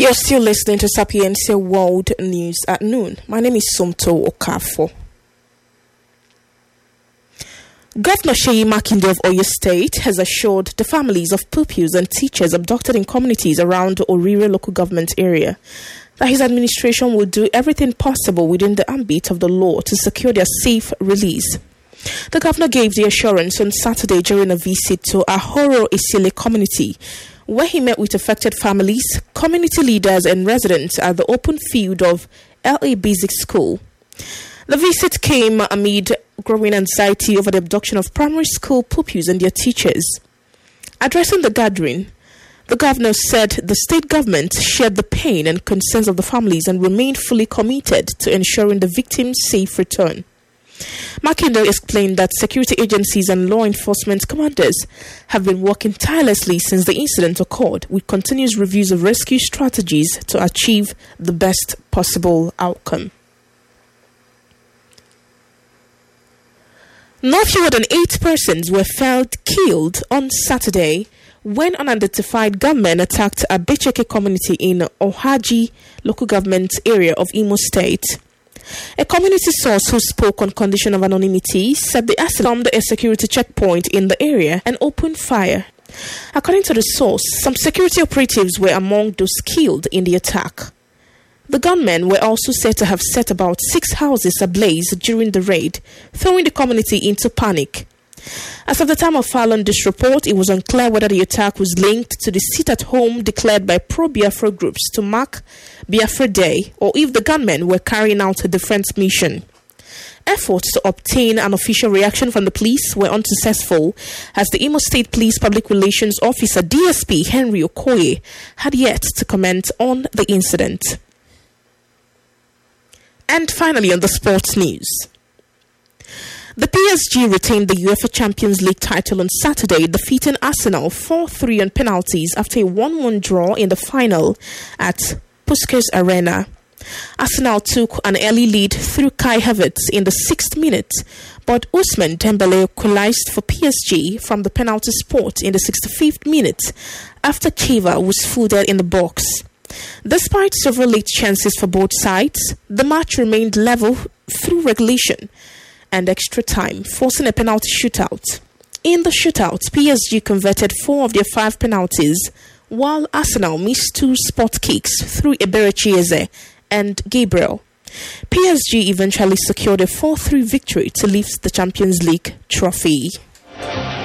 You're still listening to Sapientia World News at noon. My name is Somto Okafo. Governor Seyi Makinde of Oyo State has assured the families of pupils and teachers abducted in communities around the Orire local government area that his administration will do everything possible within the ambit of the law to secure their safe release. The governor gave the assurance on Saturday during a visit to Ahoro Isile community, where he met with affected families, community leaders and residents at the open field of LA Basic School. The visit came amid growing anxiety over the abduction of primary school pupils and their teachers. Addressing the gathering, the governor said the state government shared the pain and concerns of the families and remained fully committed to ensuring the victims' safe return. Makinde explained that security agencies and law enforcement commanders have been working tirelessly since the incident occurred, with continuous reviews of rescue strategies to achieve the best possible outcome. No fewer than 8 persons were found killed on Saturday when unidentified gunmen attacked a Becheke community in Ohaji local government area of Imo State. A community source who spoke on condition of anonymity said the assailant stormed a security checkpoint in the area and opened fire. According to the source, some security operatives were among those killed in the attack. The gunmen were also said to have set about 6 houses ablaze during the raid, throwing the community into panic. As of the time of filing this report, it was unclear whether the attack was linked to the sit-at-home declared by pro-Biafra groups to mark Biafra Day, or if the gunmen were carrying out a defense mission. Efforts to obtain an official reaction from the police were unsuccessful, as the Imo State Police Public Relations Officer DSP Henry Okoye had yet to comment on the incident. And finally, on the sports news. The PSG retained the UEFA Champions League title on Saturday, defeating Arsenal 4-3 on penalties after a 1-1 draw in the final at Puskas Arena. Arsenal took an early lead through Kai Havertz in the 6th minute, but Ousmane Dembele equalized for PSG from the penalty spot in the 65th minute after Kiva was footed in the box. Despite several late chances for both sides, the match remained level through regulation and extra time, forcing a penalty shootout. In the shootout, PSG converted 4 of their 5 penalties, while Arsenal missed 2 spot kicks through Eberechieze and Gabriel. PSG eventually secured a 4-3 victory to lift the Champions League trophy.